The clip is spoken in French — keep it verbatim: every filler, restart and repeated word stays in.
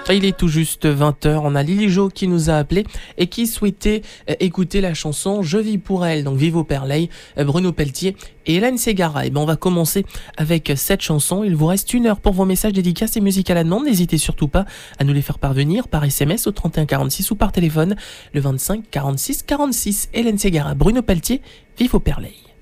Il est tout juste vingt heures, on a Lily Jo qui nous a appelé et qui souhaitait euh, écouter la chanson Je vis pour elle, donc Vivo Perley, euh, Bruno Pelletier et Hélène Ségara. Et ben on va commencer avec cette chanson. Il vous reste une heure pour vos messages dédicaces et musique à la demande. N'hésitez surtout pas à nous les faire parvenir par S M S au trente et un quarante-six ou par téléphone le vingt-cinq quarante-six quarante-six. Hélène Ségara, Bruno Pelletier, Vivo Perley.